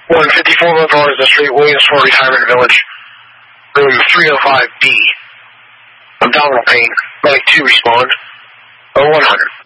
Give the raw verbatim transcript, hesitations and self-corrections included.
one fifty-four North Artisan Street, Williamsport Retirement Village, room three oh five B. Abdominal pain. Medic two respond. oh one hundred.